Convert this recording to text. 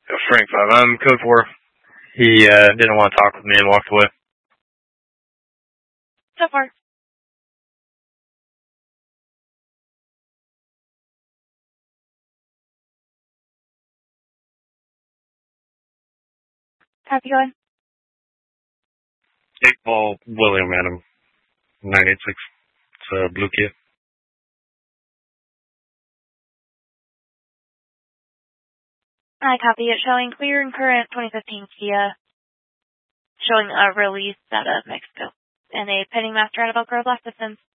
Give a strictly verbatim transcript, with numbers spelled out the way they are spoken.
Frank five, I'm code four. He uh, didn't want to talk with me and walked away. So far. Copy, go ahead. eight ball William Adam, nine eight six. It's a blue Kia. I copy it, showing clear and current twenty fifteen Kia, showing a release out of Mexico, and a pending master out of Elk Grove last distance.